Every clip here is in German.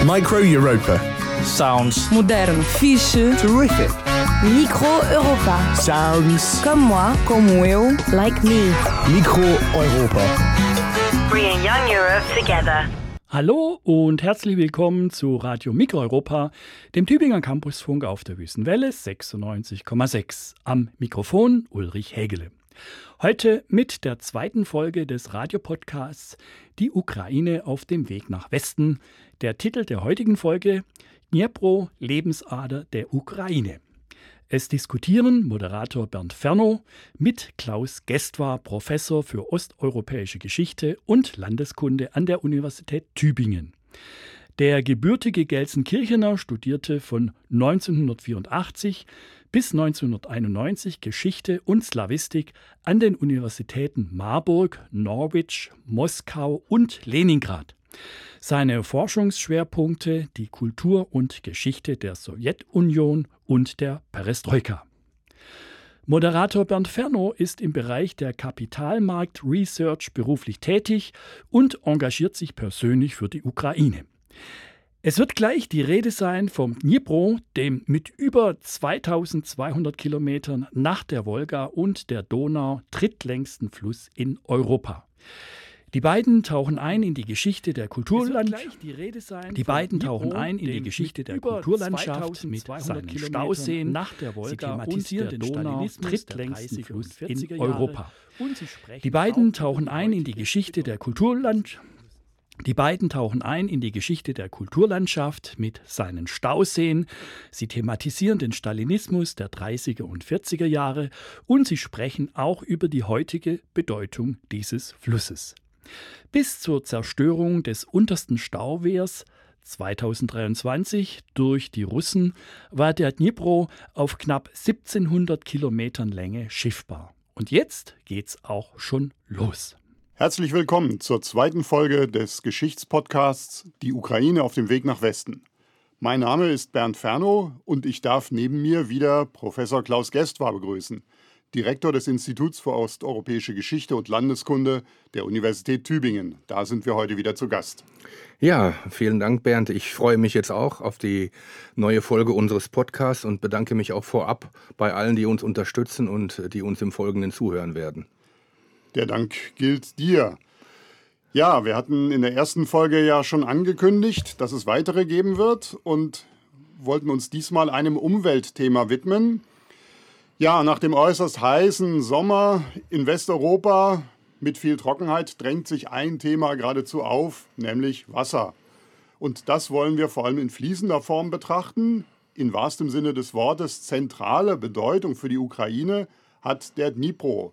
Micro Europa. Sounds Moderno. Fixe. Terrific. Micro Europa. Sounds. Comme moi, como eu, like me. Micro Europa. Bringing young Europe together. Hallo und herzlich willkommen zu Radio Mikroeuropa, dem Tübinger Campusfunk auf der Wüstenwelle 96,6. Am Mikrofon Ulrich Hägele. Heute mit der zweiten Folge des Radiopodcasts Die Ukraine auf dem Weg nach Westen. Der Titel der heutigen Folge: Dnipro, Lebensader der Ukraine. Es diskutieren Moderator Bernd Fernow mit Klaus Gestwar, Professor für osteuropäische Geschichte und Landeskunde an der Universität Tübingen. Der gebürtige Gelsenkirchener studierte von 1984 bis 1991 Geschichte und Slawistik an den Universitäten Marburg, Norwich, Moskau und Leningrad. Seine Forschungsschwerpunkte die Kultur und Geschichte der Sowjetunion und der Perestroika. Moderator Bernd Fernow ist im Bereich der Kapitalmarkt-Research beruflich tätig und engagiert sich persönlich für die Ukraine. Es wird gleich die Rede sein vom Dnipro, dem mit über 2200 Kilometern nach der Wolga und der Donau drittlängsten Fluss in Europa. Die beiden tauchen ein in die Geschichte der Kulturlandschaft mit seinen Stauseen nach der Wolga und der Donau, drittlängsten Fluss in Europa. Die beiden tauchen ein in die Geschichte der Kulturlandschaft mit seinen Stauseen. Sie thematisieren den Stalinismus der 30er und 40er Jahre und sie sprechen auch über die heutige Bedeutung dieses Flusses. Bis zur Zerstörung des untersten Stauwehrs 2023 durch die Russen war der Dnipro auf knapp 1700 Kilometern Länge schiffbar. Und jetzt geht's auch schon los. Herzlich willkommen zur zweiten Folge des Geschichtspodcasts Die Ukraine auf dem Weg nach Westen. Mein Name ist Bernd Fernow und ich darf neben mir wieder Professor Klaus Gestwar begrüßen, Direktor des Instituts für osteuropäische Geschichte und Landeskunde der Universität Tübingen. Da sind wir heute wieder zu Gast. Ja, vielen Dank, Bernd. Ich freue mich jetzt auch auf die neue Folge unseres Podcasts und bedanke mich auch vorab bei allen, die uns unterstützen und die uns im Folgenden zuhören werden. Der Dank gilt dir. Ja, wir hatten in der ersten Folge ja schon angekündigt, dass es weitere geben wird und wollten uns diesmal einem Umweltthema widmen. Ja, nach dem äußerst heißen Sommer in Westeuropa mit viel Trockenheit drängt sich ein Thema geradezu auf, nämlich Wasser. Und das wollen wir vor allem in fließender Form betrachten. In wahrstem Sinne des Wortes zentrale Bedeutung für die Ukraine hat der Dnipro.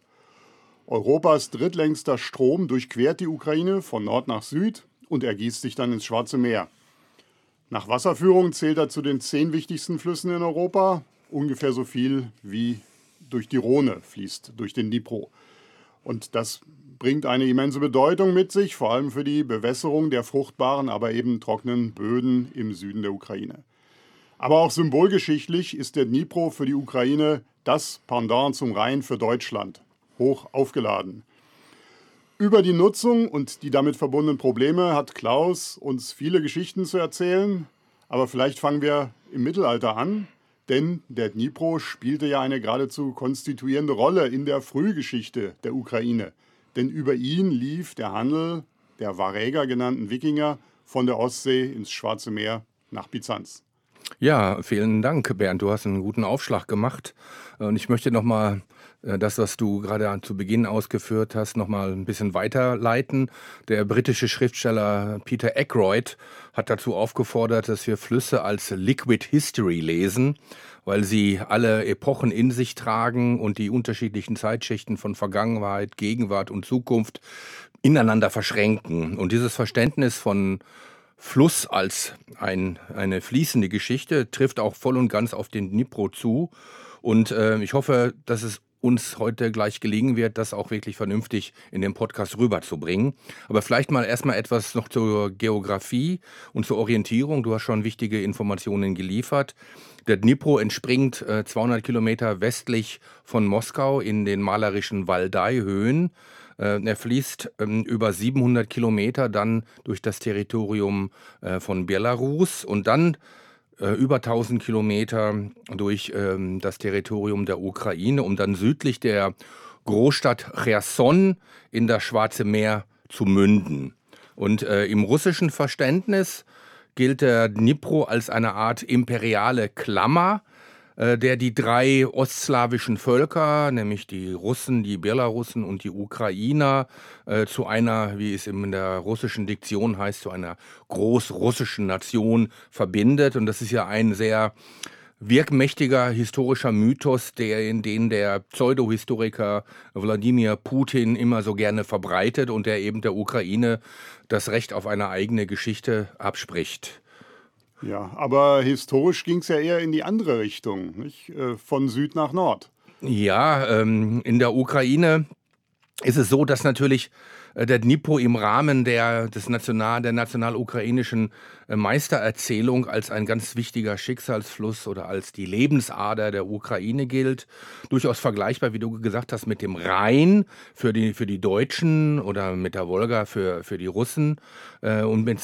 Europas drittlängster Strom durchquert die Ukraine von Nord nach Süd und ergießt sich dann ins Schwarze Meer. Nach Wasserführung zählt er zu den 10 wichtigsten Flüssen in Europa. Ungefähr so viel wie durch die Rhone fließt durch den Dnipro. Und das bringt eine immense Bedeutung mit sich, vor allem für die Bewässerung der fruchtbaren, aber eben trockenen Böden im Süden der Ukraine. Aber auch symbolgeschichtlich ist der Dnipro für die Ukraine das Pendant zum Rhein für Deutschland, hoch aufgeladen. Über die Nutzung und die damit verbundenen Probleme hat Klaus uns viele Geschichten zu erzählen, aber vielleicht fangen wir im Mittelalter an. Denn der Dnipro spielte ja eine geradezu konstituierende Rolle in der Frühgeschichte der Ukraine. Denn über ihn lief der Handel der Varäger genannten Wikinger von der Ostsee ins Schwarze Meer nach Byzanz. Ja, vielen Dank, Bernd. Du hast einen guten Aufschlag gemacht. Und ich möchte nochmal das, was du gerade zu Beginn ausgeführt hast, nochmal ein bisschen weiterleiten. Der britische Schriftsteller Peter Ackroyd hat dazu aufgefordert, dass wir Flüsse als Liquid History lesen, weil sie alle Epochen in sich tragen und die unterschiedlichen Zeitschichten von Vergangenheit, Gegenwart und Zukunft ineinander verschränken. Und dieses Verständnis von Fluss als eine fließende Geschichte trifft auch voll und ganz auf den Dnipro zu. Und ich hoffe, dass es uns heute gleich gelingen wird, das auch wirklich vernünftig in den Podcast rüberzubringen. Aber vielleicht mal erstmal etwas noch zur Geografie und zur Orientierung. Du hast schon wichtige Informationen geliefert. Der Dnipro entspringt 200 Kilometer westlich von Moskau in den malerischen Waldai-Höhen. Er fließt über 700 Kilometer dann durch das Territorium von Belarus und dann über 1000 Kilometer durch das Territorium der Ukraine, um dann südlich der Großstadt Cherson in das Schwarze Meer zu münden. Und im russischen Verständnis gilt der Dnipro als eine Art imperiale Klammer, der die drei ostslawischen Völker, nämlich die Russen, die Belarussen und die Ukrainer, zu einer, wie es in der russischen Diktion heißt, zu einer großrussischen Nation verbindet. Und das ist ja ein sehr wirkmächtiger historischer Mythos, in den der Pseudohistoriker Wladimir Putin immer so gerne verbreitet und der eben der Ukraine das Recht auf eine eigene Geschichte abspricht. Ja, aber historisch ging es ja eher in die andere Richtung, nicht? Von Süd nach Nord. Ja, in der Ukraine ist es so, dass natürlich der Dnipro im Rahmen der national-ukrainischen Meistererzählung als ein ganz wichtiger Schicksalsfluss oder als die Lebensader der Ukraine gilt. Durchaus vergleichbar, wie du gesagt hast, mit dem Rhein für die Deutschen oder mit der Wolga für die Russen. Und mit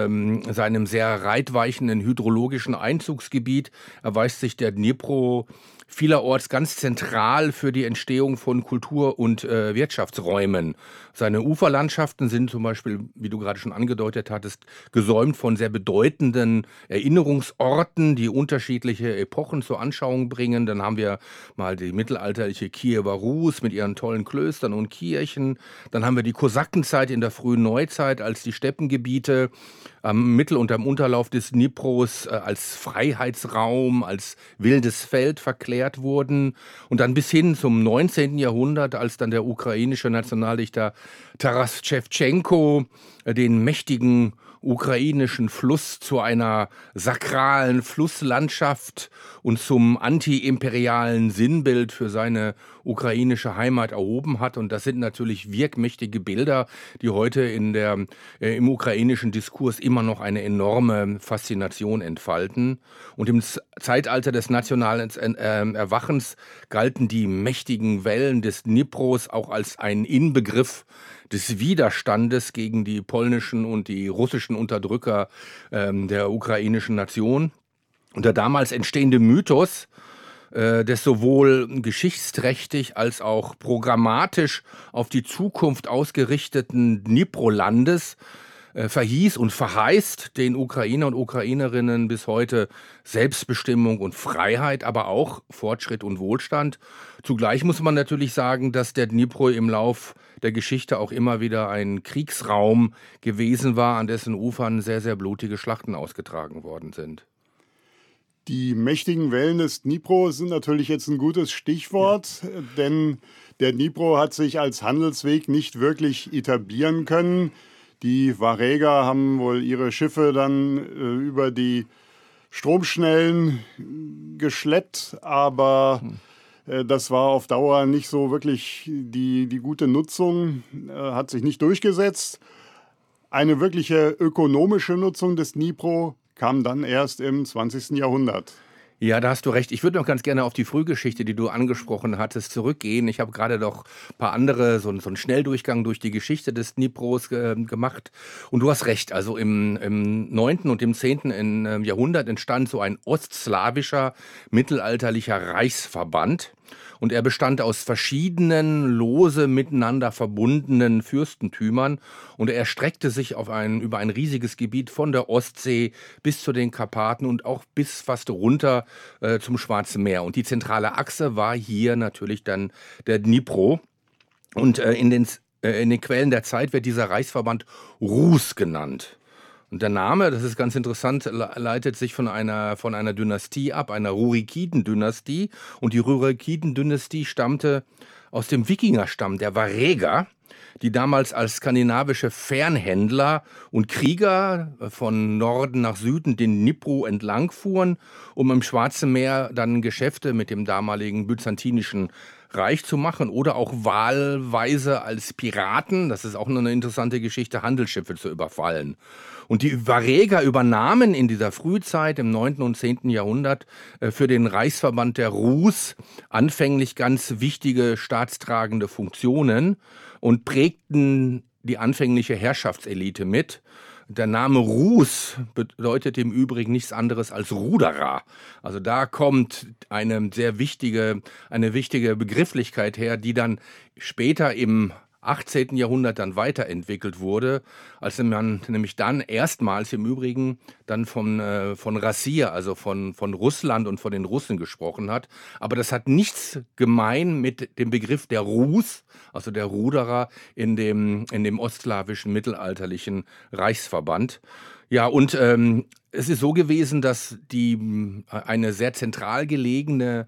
seinem sehr reitweichenden hydrologischen Einzugsgebiet erweist sich der Dnipro vielerorts ganz zentral für die Entstehung von Kultur- und Wirtschaftsräumen. Seine Uferlandschaften sind zum Beispiel, wie du gerade schon angedeutet hattest, gesäumt von sehr bedeutenden Erinnerungsorten, die unterschiedliche Epochen zur Anschauung bringen. Dann haben wir mal die mittelalterliche Kiewer Rus mit ihren tollen Klöstern und Kirchen. Dann haben wir die Kosakenzeit in der frühen Neuzeit, als die Steppengebiete am Mittel- und am Unterlauf des Dnipros als Freiheitsraum, als wildes Feld verklärt wurden. Und dann bis hin zum 19. Jahrhundert, als dann der ukrainische Nationaldichter Taras Schewtschenko den mächtigen ukrainischen Fluss zu einer sakralen Flusslandschaft und zum antiimperialen Sinnbild für seine ukrainische Heimat erhoben hat. Und das sind natürlich wirkmächtige Bilder, die heute im ukrainischen Diskurs immer noch eine enorme Faszination entfalten. Und im Zeitalter des nationalen Erwachens galten die mächtigen Wellen des Dnipros auch als ein Inbegriff des Widerstandes gegen die polnischen und die russischen Unterdrücker der ukrainischen Nation. Und der damals entstehende Mythos des sowohl geschichtsträchtig als auch programmatisch auf die Zukunft ausgerichteten Dnipro-Landes verhieß und verheißt den Ukrainer und Ukrainerinnen bis heute Selbstbestimmung und Freiheit, aber auch Fortschritt und Wohlstand. Zugleich muss man natürlich sagen, dass der Dnipro im Lauf der Geschichte auch immer wieder ein Kriegsraum gewesen war, an dessen Ufern sehr, sehr blutige Schlachten ausgetragen worden sind. Die mächtigen Wellen des Dnipro sind natürlich jetzt ein gutes Stichwort, denn der Dnipro hat sich als Handelsweg nicht wirklich etablieren können. Die Wareger haben wohl ihre Schiffe dann über die Stromschnellen geschleppt, aber das war auf Dauer nicht so wirklich die gute Nutzung, hat sich nicht durchgesetzt. Eine wirkliche ökonomische Nutzung des Dnipro kam dann erst im 20. Jahrhundert. Ja, da hast du recht. Ich würde noch ganz gerne auf die Frühgeschichte, die du angesprochen hattest, zurückgehen. Ich habe gerade noch ein paar andere, so einen Schnelldurchgang durch die Geschichte des Dnipros gemacht. Und du hast recht, also im 9. und im 10. Jahrhundert entstand so ein ostslawischer mittelalterlicher Reichsverband. Und er bestand aus verschiedenen, lose miteinander verbundenen Fürstentümern. Und er erstreckte sich über ein riesiges Gebiet von der Ostsee bis zu den Karpaten und auch bis fast runter zum Schwarzen Meer. Und die zentrale Achse war hier natürlich dann der Dnipro. Und in den Quellen der Zeit wird dieser Reichsverband Rus genannt. Und der Name, das ist ganz interessant, leitet sich von einer Dynastie ab, einer Rurikiden-Dynastie. Und die Rurikiden-Dynastie stammte aus dem Wikingerstamm der Vareger, die damals als skandinavische Fernhändler und Krieger von Norden nach Süden den Dnipro entlang fuhren, um im Schwarzen Meer dann Geschäfte mit dem damaligen byzantinischen Reich zu machen oder auch wahlweise als Piraten, das ist auch noch eine interessante Geschichte, Handelsschiffe zu überfallen. Und die Vareger übernahmen in dieser Frühzeit im 9. und 10. Jahrhundert für den Reichsverband der Rus anfänglich ganz wichtige staatstragende Funktionen. und prägten die anfängliche Herrschaftselite mit. Der Name Rus bedeutet im Übrigen nichts anderes als Ruderer. Also da kommt eine wichtige Begrifflichkeit her, die dann später im 18. Jahrhundert dann weiterentwickelt wurde, als man nämlich dann erstmals im Übrigen dann von Rassir, also von Russland und von den Russen gesprochen hat. Aber das hat nichts gemein mit dem Begriff der Rus, also der Ruderer in dem ostslawischen mittelalterlichen Reichsverband. Ja, und es ist so gewesen, dass ein sehr zentral gelegener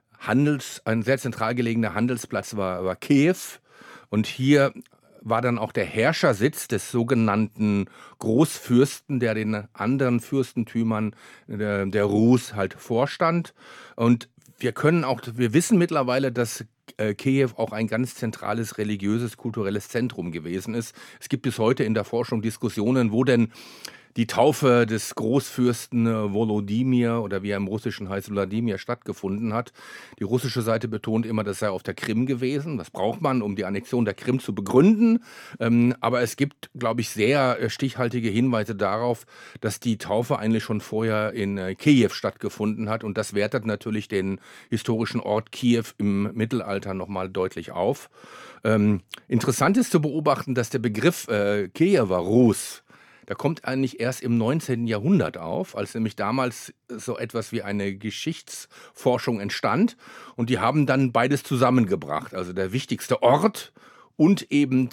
Handelsplatz war Kiew. Und hier war dann auch der Herrschersitz des sogenannten Großfürsten, der den anderen Fürstentümern der Rus halt vorstand. Und wir wissen mittlerweile, dass Kiew auch ein ganz zentrales religiöses, kulturelles Zentrum gewesen ist. Es gibt bis heute in der Forschung Diskussionen, wo denn die Taufe des Großfürsten Volodymyr oder wie er im Russischen heißt, Wladimir, stattgefunden hat. Die russische Seite betont immer, das sei auf der Krim gewesen. Das braucht man, um die Annexion der Krim zu begründen. Aber es gibt, glaube ich, sehr stichhaltige Hinweise darauf, dass die Taufe eigentlich schon vorher in Kiew stattgefunden hat. Und das wertet natürlich den historischen Ort Kiew im Mittelalter nochmal deutlich auf. Interessant ist zu beobachten, dass der Begriff Kiewer Rus, der kommt eigentlich erst im 19. Jahrhundert auf, als nämlich damals so etwas wie eine Geschichtsforschung entstand. Und die haben dann beides zusammengebracht. Also der wichtigste Ort und eben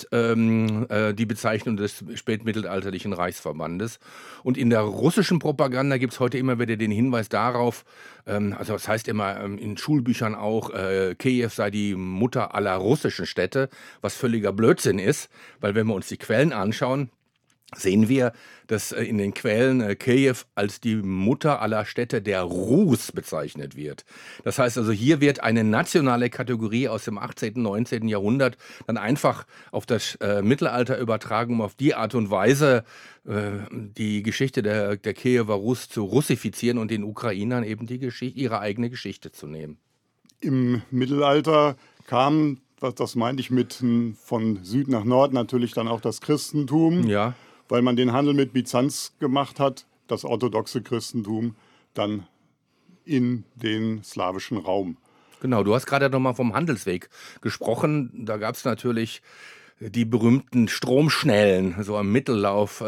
die Bezeichnung des spätmittelalterlichen Reichsverbandes. Und in der russischen Propaganda gibt es heute immer wieder den Hinweis darauf, also das heißt immer in Schulbüchern auch, Kiew sei die Mutter aller russischen Städte, was völliger Blödsinn ist, weil wenn wir uns die Quellen anschauen, sehen wir, dass in den Quellen Kiew als die Mutter aller Städte der Rus bezeichnet wird. Das heißt also, hier wird eine nationale Kategorie aus dem 18., 19. Jahrhundert dann einfach auf das Mittelalter übertragen, um auf die Art und Weise die Geschichte der Kiewer Rus zu russifizieren und den Ukrainern eben ihre eigene Geschichte zu nehmen. Im Mittelalter kam, das meinte ich mit von Süd nach Nord, natürlich dann auch das Christentum. Ja. Weil man den Handel mit Byzanz gemacht hat, das orthodoxe Christentum dann in den slawischen Raum. Genau, du hast gerade noch mal vom Handelsweg gesprochen. Da gab es natürlich die berühmten Stromschnellen, so am Mittellauf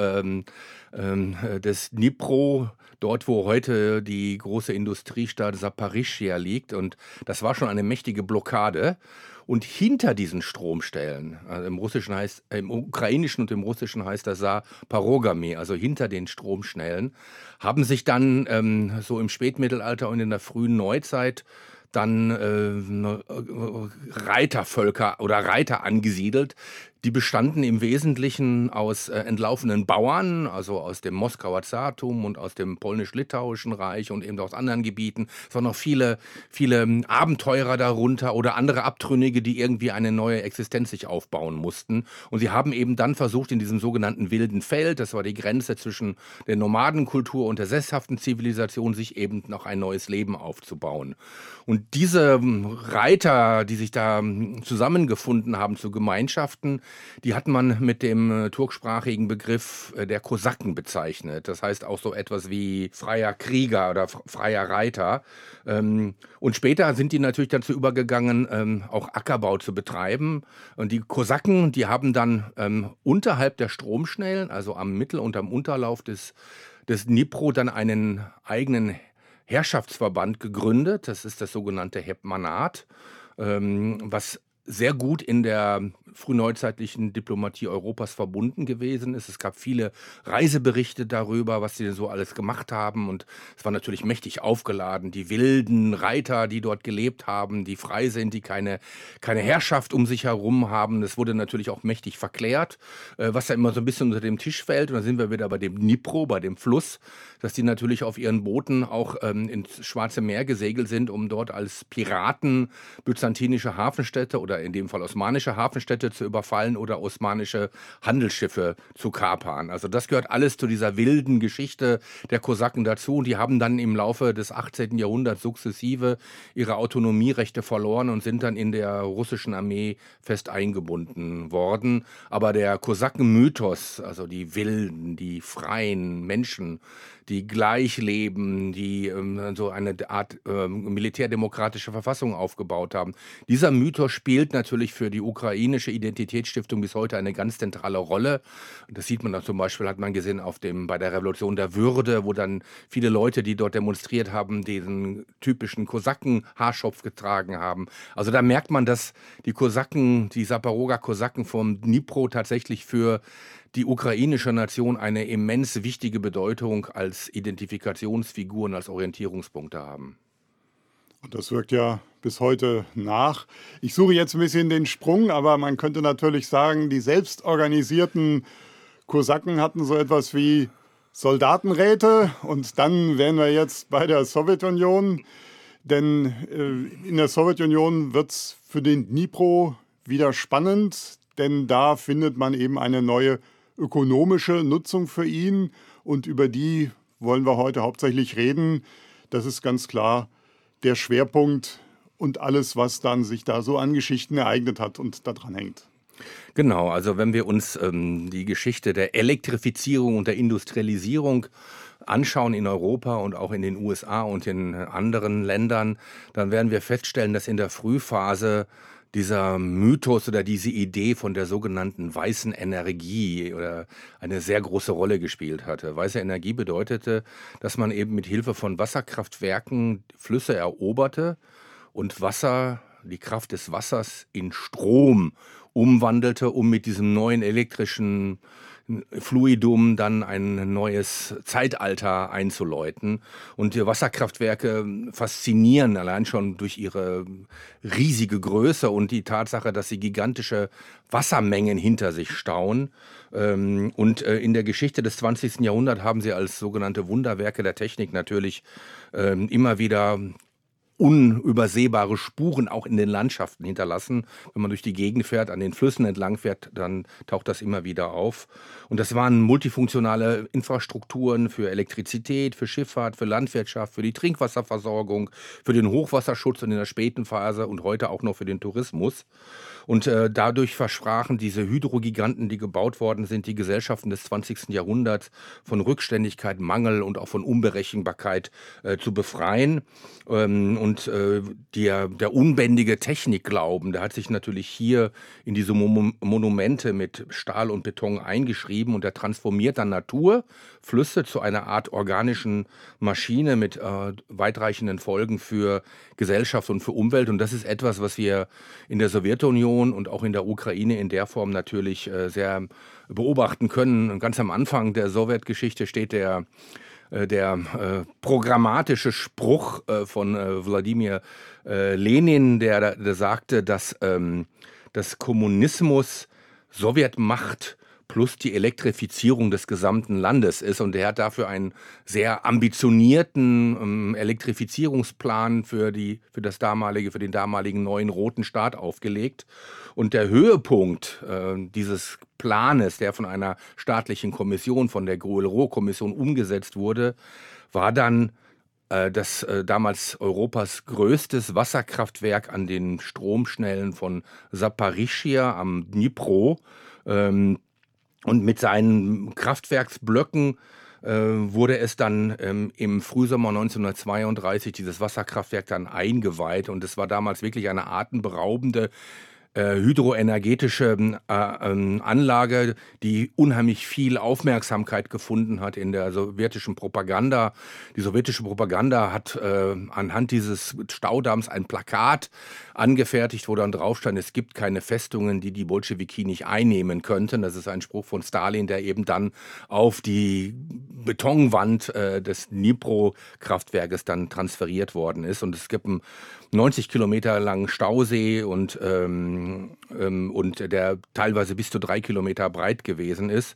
des Dnipro, dort wo heute die große Industriestadt Saporischschja liegt. Und das war schon eine mächtige Blockade. Und hinter diesen Stromstellen, also im Ukrainischen und im Russischen heißt das Parogami, also hinter den Stromschnellen, haben sich dann so im Spätmittelalter und in der frühen Neuzeit dann Reitervölker oder Reiter angesiedelt. Die bestanden im Wesentlichen aus entlaufenen Bauern, also aus dem Moskauer Zartum und aus dem polnisch-litauischen Reich und eben aus anderen Gebieten. Es waren noch viele Abenteurer darunter oder andere Abtrünnige, die irgendwie eine neue Existenz sich aufbauen mussten. Und sie haben eben dann versucht, in diesem sogenannten wilden Feld, das war die Grenze zwischen der Nomadenkultur und der sesshaften Zivilisation, sich eben noch ein neues Leben aufzubauen. Und diese Reiter, die sich da zusammengefunden haben zu Gemeinschaften, die hat man mit dem turksprachigen Begriff der Kosaken bezeichnet. Das heißt auch so etwas wie freier Krieger oder freier Reiter. Und später sind die natürlich dazu übergegangen, auch Ackerbau zu betreiben. Und die Kosaken, die haben dann unterhalb der Stromschnellen, also am Mittel- und am Unterlauf des Dnipro, dann einen eigenen Herrschaftsverband gegründet. Das ist das sogenannte Hetmanat, was sehr gut in der frühneuzeitlichen Diplomatie Europas verbunden gewesen ist. Es gab viele Reiseberichte darüber, was sie so alles gemacht haben. Und es war natürlich mächtig aufgeladen. Die wilden Reiter, die dort gelebt haben, die frei sind, die keine Herrschaft um sich herum haben. Das wurde natürlich auch mächtig verklärt, was da immer so ein bisschen unter dem Tisch fällt. Und da sind wir wieder bei dem Dnipro, bei dem Fluss, dass die natürlich auf ihren Booten auch ins Schwarze Meer gesegelt sind, um dort als Piraten byzantinische Hafenstädte oder oder in dem Fall osmanische Hafenstädte zu überfallen oder osmanische Handelsschiffe zu kapern. Also das gehört alles zu dieser wilden Geschichte der Kosaken dazu. Und die haben dann im Laufe des 18. Jahrhunderts sukzessive ihre Autonomierechte verloren und sind dann in der russischen Armee fest eingebunden worden. Aber der Kosakenmythos, also die wilden, die freien Menschen, die gleich leben, die so eine Art militärdemokratische Verfassung aufgebaut haben. Dieser Mythos spielt natürlich für die ukrainische Identitätsstiftung bis heute eine ganz zentrale Rolle. Das sieht man dann zum Beispiel, hat man gesehen, bei der Revolution der Würde, wo dann viele Leute, die dort demonstriert haben, diesen typischen Kosaken-Haarschopf getragen haben. Also da merkt man, dass die Kosaken, die Saporoga-Kosaken vom Dnipro tatsächlich für die ukrainische Nation eine immens wichtige Bedeutung als Identifikationsfiguren, als Orientierungspunkte haben. Und das wirkt ja bis heute nach. Ich suche jetzt ein bisschen den Sprung, aber man könnte natürlich sagen, die selbstorganisierten Kosaken hatten so etwas wie Soldatenräte und dann wären wir jetzt bei der Sowjetunion, denn in der Sowjetunion wird es für den Dnipro wieder spannend, denn da findet man eben eine neue ökonomische Nutzung für ihn und über die wollen wir heute hauptsächlich reden. Das ist ganz klar der Schwerpunkt und alles, was dann sich da so an Geschichten ereignet hat und daran hängt. Genau, also wenn wir uns die Geschichte der Elektrifizierung und der Industrialisierung anschauen in Europa und auch in den USA und in anderen Ländern, dann werden wir feststellen, dass in der Frühphase dieser Mythos oder diese Idee von der sogenannten weißen Energie oder eine sehr große Rolle gespielt hatte. Weiße Energie bedeutete, dass man eben mit Hilfe von Wasserkraftwerken Flüsse eroberte und die Kraft des Wassers in Strom umwandelte, um mit diesem neuen elektrischen Fluidum dann ein neues Zeitalter einzuläuten. Und die Wasserkraftwerke faszinieren allein schon durch ihre riesige Größe und die Tatsache, dass sie gigantische Wassermengen hinter sich stauen. Und in der Geschichte des 20. Jahrhunderts haben sie als sogenannte Wunderwerke der Technik natürlich immer wieder unübersehbare Spuren auch in den Landschaften hinterlassen. Wenn man durch die Gegend fährt, an den Flüssen entlang fährt, dann taucht das immer wieder auf. Und das waren multifunktionale Infrastrukturen für Elektrizität, für Schifffahrt, für Landwirtschaft, für die Trinkwasserversorgung, für den Hochwasserschutz und in der späten Phase und heute auch noch für den Tourismus. Und dadurch versprachen diese Hydrogiganten, die gebaut worden sind, die Gesellschaften des 20. Jahrhunderts von Rückständigkeit, Mangel und auch von Unberechenbarkeit zu befreien. Und der unbändige Technikglauben, der hat sich natürlich hier in diese Monumente mit Stahl und Beton eingeschrieben und der transformiert dann Natur, Flüsse zu einer Art organischen Maschine mit weitreichenden Folgen für Gesellschaft und für Umwelt. Und das ist etwas, was wir in der Sowjetunion und auch in der Ukraine in der Form natürlich sehr beobachten können. Und ganz am Anfang der Sowjetgeschichte steht der programmatische Spruch von Wladimir Lenin, der sagte, dass das Kommunismus Sowjetmacht plus die Elektrifizierung des gesamten Landes ist. Und er hat dafür einen sehr ambitionierten Elektrifizierungsplan für den damaligen neuen Roten Staat aufgelegt. Und der Höhepunkt dieses Planes, der von einer staatlichen Kommission, von der Goel-Roo-Kommission umgesetzt wurde, war dann das damals Europas größtes Wasserkraftwerk an den Stromschnellen von Saporischschja am Dnipro. Und mit seinen Kraftwerksblöcken wurde es dann im Frühsommer 1932 dieses Wasserkraftwerk dann eingeweiht. Und es war damals wirklich eine atemberaubende hydroenergetische Anlage, die unheimlich viel Aufmerksamkeit gefunden hat in der sowjetischen Propaganda. Die sowjetische Propaganda hat anhand dieses Staudamms ein Plakat angefertigt, wo dann drauf stand, es gibt keine Festungen, die die Bolschewiki nicht einnehmen könnten. Das ist ein Spruch von Stalin, der eben dann auf die Betonwand des Dnipro-Kraftwerkes dann transferiert worden ist. Und es gibt einen 90 Kilometer langen Stausee und der teilweise bis zu 3 Kilometer breit gewesen ist.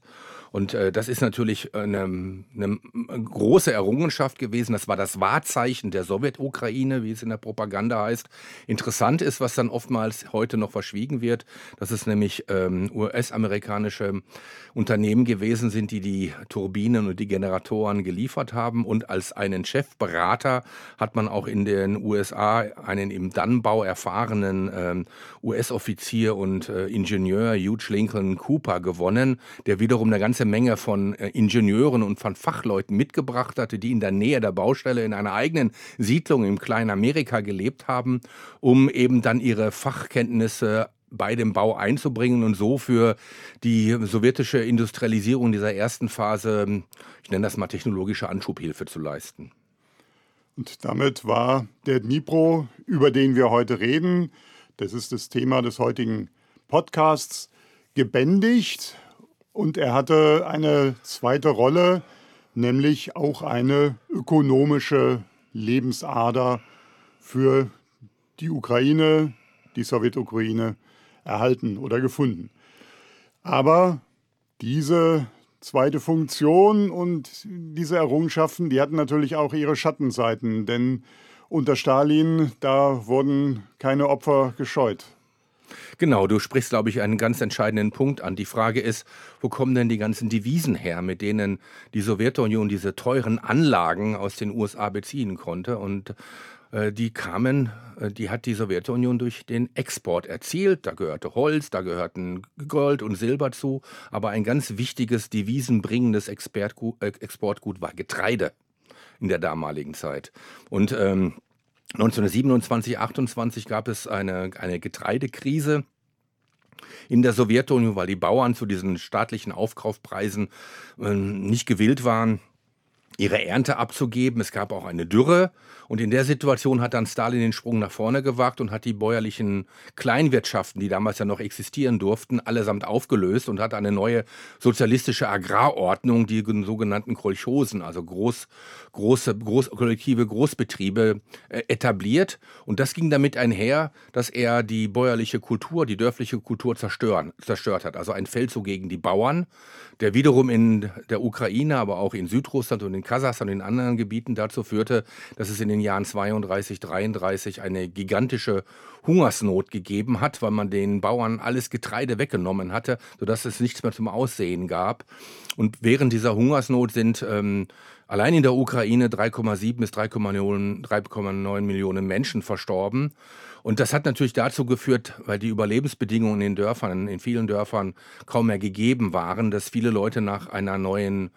Und das ist natürlich eine große Errungenschaft gewesen. Das war das Wahrzeichen der Sowjetukraine, wie es in der Propaganda heißt. Interessant ist, was dann oftmals heute noch verschwiegen wird, dass es nämlich US-amerikanische Unternehmen gewesen sind, die die Turbinen und die Generatoren geliefert haben. Und als einen Chefberater hat man auch in den USA einen im Dannbau erfahrenen US-Offizier und Ingenieur Hugh Lincoln Cooper gewonnen, der wiederum eine ganze Menge von Ingenieuren und von Fachleuten mitgebracht hatte, die in der Nähe der Baustelle in einer eigenen Siedlung im kleinen Amerika gelebt haben, um eben dann ihre Fachkenntnisse bei dem Bau einzubringen und so für die sowjetische Industrialisierung dieser ersten Phase, ich nenne das mal technologische Anschubhilfe zu leisten. Und damit war der Dnipro, über den wir heute reden, das ist das Thema des heutigen Podcasts, gebändigt. Und er hatte eine zweite Rolle, nämlich auch eine ökonomische Lebensader für die Ukraine, die Sowjetukraine, erhalten oder gefunden. Aber diese zweite Funktion und diese Errungenschaften, die hatten natürlich auch ihre Schattenseiten, denn unter Stalin, da wurden keine Opfer gescheut. Genau, du sprichst, glaube ich, einen ganz entscheidenden Punkt an. Die Frage ist, wo kommen denn die ganzen Devisen her, mit denen die Sowjetunion diese teuren Anlagen aus den USA beziehen konnte? Und die hat die Sowjetunion durch den Export erzielt. Da gehörte Holz, da gehörten Gold und Silber zu. Aber ein ganz wichtiges devisenbringendes Exportgut war Getreide in der damaligen Zeit. Und 1927, 28 gab es eine Getreidekrise in der Sowjetunion, weil die Bauern zu diesen staatlichen Aufkaufpreisen nicht gewillt waren, ihre Ernte abzugeben. Es gab auch eine Dürre und in der Situation hat dann Stalin den Sprung nach vorne gewagt und hat die bäuerlichen Kleinwirtschaften, die damals ja noch existieren durften, allesamt aufgelöst und hat eine neue sozialistische Agrarordnung, die sogenannten Kolchosen, also kollektive Großbetriebe etabliert. Und das ging damit einher, dass er die bäuerliche Kultur, die dörfliche Kultur zerstört hat. Also ein Feldzug gegen die Bauern, der wiederum in der Ukraine, aber auch in Südrussland und in Kasachstan und in anderen Gebieten dazu führte, dass es in den Jahren 32, 33 eine gigantische Hungersnot gegeben hat, weil man den Bauern alles Getreide weggenommen hatte, sodass es nichts mehr zum Aussehen gab. Und während dieser Hungersnot sind allein in der Ukraine 3,7 bis 3,9 Millionen Menschen verstorben. Und das hat natürlich dazu geführt, weil die Überlebensbedingungen in vielen Dörfern kaum mehr gegeben waren, dass viele Leute nach einem neuen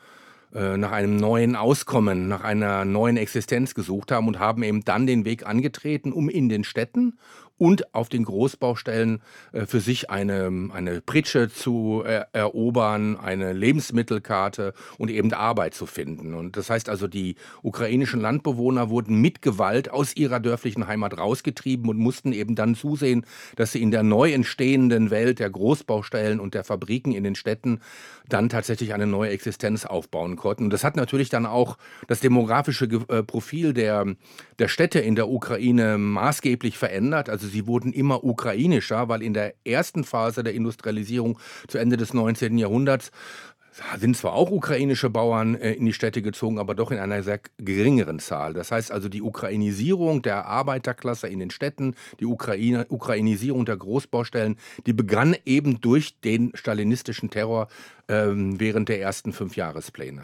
Auskommen, nach einer neuen Existenz gesucht haben und haben eben dann den Weg angetreten, um in den Städten und auf den Großbaustellen für sich eine Pritsche zu erobern, eine Lebensmittelkarte und eben Arbeit zu finden. Und das heißt also, die ukrainischen Landbewohner wurden mit Gewalt aus ihrer dörflichen Heimat rausgetrieben und mussten eben dann zusehen, dass sie in der neu entstehenden Welt der Großbaustellen und der Fabriken in den Städten dann tatsächlich eine neue Existenz aufbauen konnten. Und das hat natürlich dann auch das demografische Profil der Städte in der Ukraine maßgeblich verändert. Also sie wurden immer ukrainischer, weil in der ersten Phase der Industrialisierung zu Ende des 19. Jahrhunderts sind zwar auch ukrainische Bauern in die Städte gezogen, aber doch in einer sehr geringeren Zahl. Das heißt also, die Ukrainisierung der Arbeiterklasse in den Städten, die Ukrainisierung der Großbaustellen, die begann eben durch den stalinistischen Terror während der ersten 5 Jahrespläne.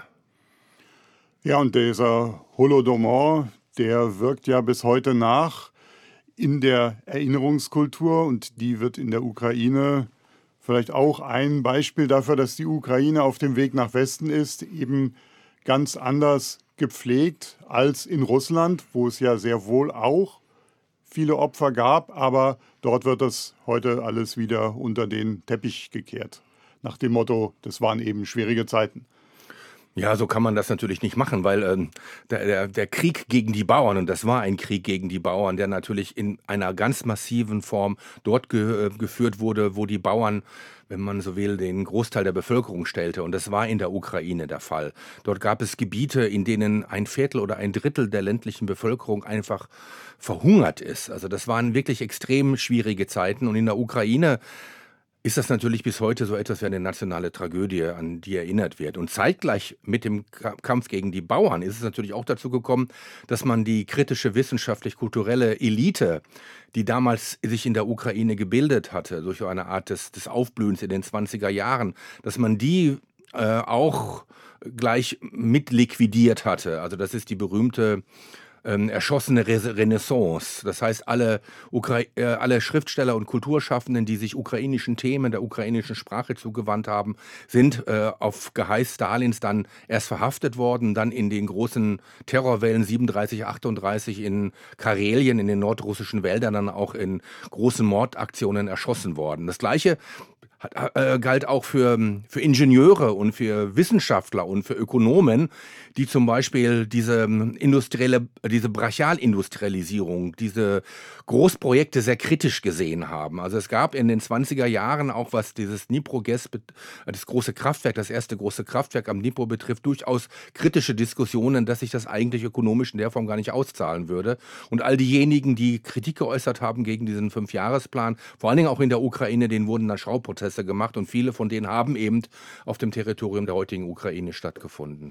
Ja, und dieser Holodomor, der wirkt ja bis heute nach in der Erinnerungskultur und die wird in der Ukraine vielleicht auch ein Beispiel dafür, dass die Ukraine auf dem Weg nach Westen ist, eben ganz anders gepflegt als in Russland, wo es ja sehr wohl auch viele Opfer gab, aber dort wird das heute alles wieder unter den Teppich gekehrt. Nach dem Motto, das waren eben schwierige Zeiten. Ja, so kann man das natürlich nicht machen, weil der Krieg gegen die Bauern, und das war ein Krieg gegen die Bauern, der natürlich in einer ganz massiven Form dort geführt wurde, wo die Bauern, wenn man so will, den Großteil der Bevölkerung stellte. Und das war in der Ukraine der Fall. Dort gab es Gebiete, in denen 1/4 oder 1/3 der ländlichen Bevölkerung einfach verhungert ist. Also das waren wirklich extrem schwierige Zeiten. Und in der Ukraine ist das natürlich bis heute so etwas wie eine nationale Tragödie, an die erinnert wird. Und zeitgleich mit dem Kampf gegen die Bauern ist es natürlich auch dazu gekommen, dass man die kritische wissenschaftlich-kulturelle Elite, die damals sich in der Ukraine gebildet hatte, durch eine Art des Aufblühens in den 20er Jahren, dass man die auch gleich mit liquidiert hatte. Also das ist die berühmte erschossene Renaissance. Das heißt, alle Schriftsteller und Kulturschaffenden, die sich ukrainischen Themen, der ukrainischen Sprache zugewandt haben, sind auf Geheiß Stalins dann erst verhaftet worden, dann in den großen Terrorwellen 37, 38 in Karelien, in den nordrussischen Wäldern, dann auch in großen Mordaktionen erschossen worden. Das Gleiche galt auch für Ingenieure und für Wissenschaftler und für Ökonomen, die zum Beispiel diese Brachialindustrialisierung, diese Großprojekte sehr kritisch gesehen haben. Also es gab in den 20er Jahren auch, was dieses Dnipro-GES, das große Kraftwerk, das erste große Kraftwerk am Dnipro betrifft, durchaus kritische Diskussionen, dass sich das eigentlich ökonomisch in der Form gar nicht auszahlen würde. Und all diejenigen, die Kritik geäußert haben gegen diesen 5-Jahresplan, vor allen Dingen auch in der Ukraine, denen wurden dann Schauprozesse gemacht und viele von denen haben eben auf dem Territorium der heutigen Ukraine stattgefunden.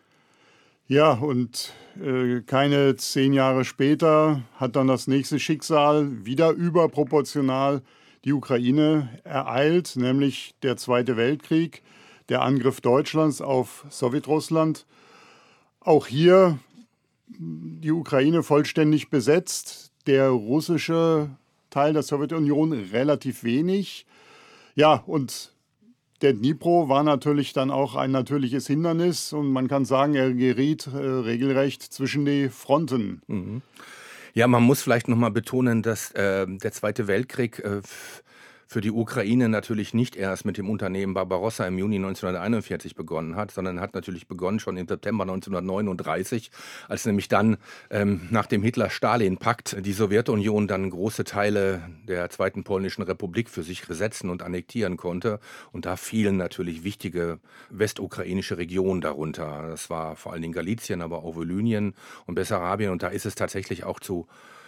Ja, und keine 10 Jahre später hat dann das nächste Schicksal wieder überproportional die Ukraine ereilt, nämlich der Zweite Weltkrieg, der Angriff Deutschlands auf Sowjetrussland. Auch hier die Ukraine vollständig besetzt, der russische Teil der Sowjetunion relativ wenig. Ja, und der Dnipro war natürlich dann auch ein natürliches Hindernis und man kann sagen, er geriet regelrecht zwischen die Fronten. Mhm. Ja, man muss vielleicht nochmal betonen, dass der Zweite Weltkrieg für die Ukraine natürlich nicht erst mit dem Unternehmen Barbarossa im Juni 1941 begonnen hat, sondern hat natürlich begonnen schon im September 1939, als nämlich dann nach dem Hitler-Stalin-Pakt die Sowjetunion dann große Teile der Zweiten Polnischen Republik für sich besetzen und annektieren konnte. Und da fielen natürlich wichtige westukrainische Regionen darunter. Das war vor allen Dingen Galizien, aber auch Volynien und Bessarabien. Und da ist es tatsächlich auch zu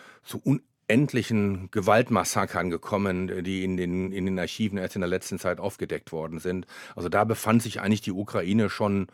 unendlichen Gewaltmassakern gekommen, die in den Archiven erst in der letzten Zeit aufgedeckt worden sind. Also da befand sich eigentlich die Ukraine schon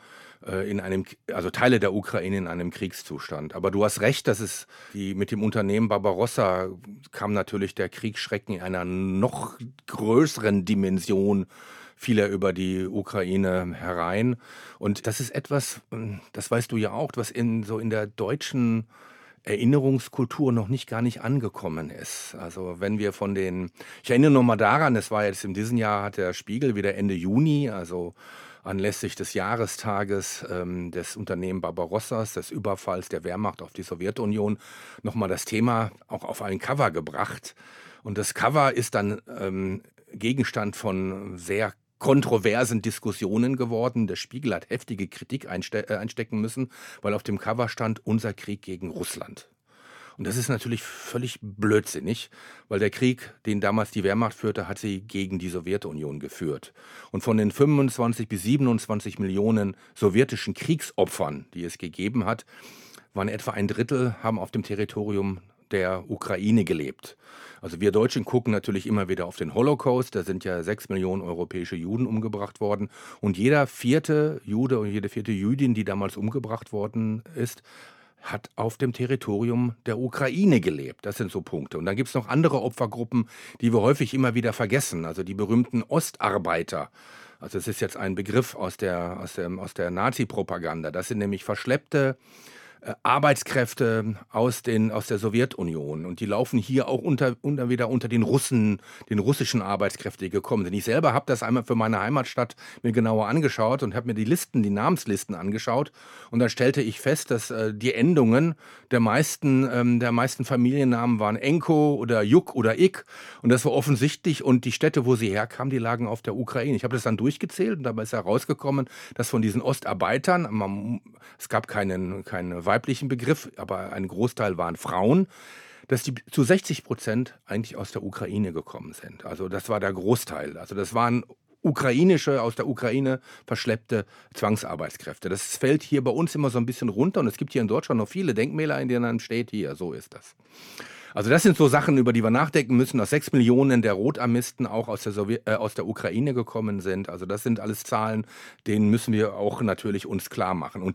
Teile der Ukraine in einem Kriegszustand. Aber du hast recht, dass mit dem Unternehmen Barbarossa kam natürlich der Kriegsschrecken in einer noch größeren Dimension fiel über die Ukraine herein. Und das ist etwas, das weißt du ja auch, was in der deutschen Erinnerungskultur noch gar nicht angekommen ist. Also wenn wir ich erinnere noch mal daran, es war jetzt in diesem Jahr, hat der Spiegel wieder Ende Juni, also anlässlich des Jahrestages des Unternehmen Barbarossas, des Überfalls der Wehrmacht auf die Sowjetunion, nochmal das Thema auch auf ein Cover gebracht. Und das Cover ist dann Gegenstand von sehr kontroversen Diskussionen geworden. Der Spiegel hat heftige Kritik einstecken müssen, weil auf dem Cover stand unser Krieg gegen Russland. Und das ist natürlich völlig blödsinnig, weil der Krieg, den damals die Wehrmacht führte, hat sie gegen die Sowjetunion geführt. Und von den 25 bis 27 Millionen sowjetischen Kriegsopfern, die es gegeben hat, waren etwa ein Drittel, haben auf dem Territorium der Ukraine gelebt. Also wir Deutschen gucken natürlich immer wieder auf den Holocaust, da sind ja 6 Millionen europäische Juden umgebracht worden und jeder 4. Jude und jede 4. Jüdin, die damals umgebracht worden ist, hat auf dem Territorium der Ukraine gelebt. Das sind so Punkte. Und dann gibt es noch andere Opfergruppen, die wir häufig immer wieder vergessen, also die berühmten Ostarbeiter. Also es ist jetzt ein Begriff aus der Nazi-Propaganda. Das sind nämlich verschleppte Arbeitskräfte aus der Sowjetunion und die laufen hier auch wieder unter den russischen Arbeitskräften, die gekommen sind. Ich selber habe das einmal für meine Heimatstadt mir genauer angeschaut und habe mir die Namenslisten angeschaut und da stellte ich fest, dass die Endungen der meisten Familiennamen waren Enko oder Juk oder Ik und das war offensichtlich und die Städte, wo sie herkamen, die lagen auf der Ukraine. Ich habe das dann durchgezählt und dabei ist herausgekommen, dass von diesen Ostarbeitern, es gab keinen weiblichen Begriff, aber ein Großteil waren Frauen, dass die zu 60% eigentlich aus der Ukraine gekommen sind. Also das war der Großteil. Also das waren aus der Ukraine verschleppte Zwangsarbeitskräfte. Das fällt hier bei uns immer so ein bisschen runter und es gibt hier in Deutschland noch viele Denkmäler, in denen dann steht, hier, so ist das. Also das sind so Sachen, über die wir nachdenken müssen, dass 6 Millionen der Rotarmisten auch aus der Ukraine gekommen sind. Also das sind alles Zahlen, denen müssen wir auch natürlich uns klar machen. Und